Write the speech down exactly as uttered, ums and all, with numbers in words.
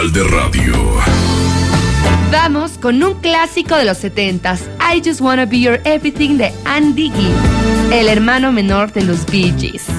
Nacional de Radio. Vamos con un clásico de los setentas, I Just Wanna Be Your Everything de Andy Gibb, el hermano menor de los Bee Gees.